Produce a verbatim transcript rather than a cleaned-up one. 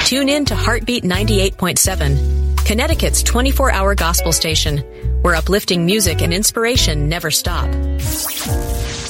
Tune in to Heartbeat ninety-eight point seven, Connecticut's twenty-four hour gospel station, where uplifting music and inspiration never stop.